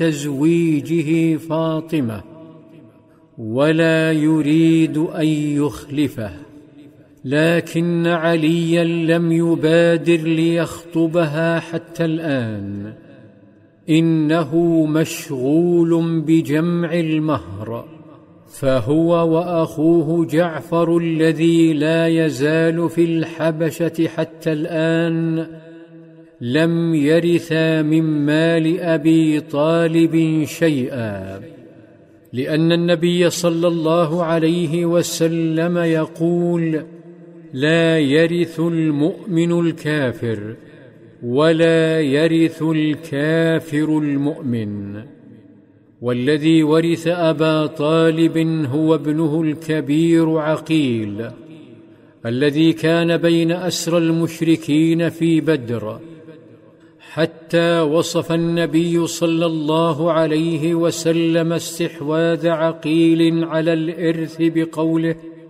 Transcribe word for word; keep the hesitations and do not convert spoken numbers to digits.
تزويجه فاطمة، ولا يريد أن يخلفه، لكن عليا لم يبادر ليخطبها حتى الآن، إنه مشغول بجمع المهر، فهو وأخوه جعفر الذي لا يزال في الحبشة حتى الآن لم يرثا من مال أبي طالب شيئا، لأن النبي صلى الله عليه وسلم يقول: لا يرث المؤمن الكافر، ولا يرث الكافر المؤمن. والذي ورث أبا طالب هو ابنه الكبير عقيل، الذي كان بين أسرى المشركين في بدر، حتى وصف النبي صلى الله عليه وسلم استحواذ عقيل على الإرث بقوله: